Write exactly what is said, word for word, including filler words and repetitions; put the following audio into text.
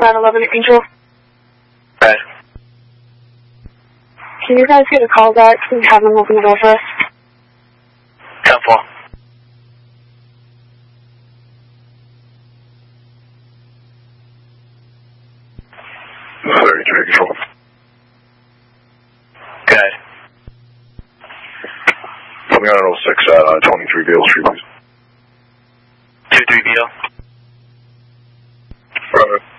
nine eleven Angel. Hey. Can you guys get a call back and have them open the door for us? ten four. thirty-three control. Good. Coming on oh six, uh, twenty-three Beale Street, please. two three Beale. Brother.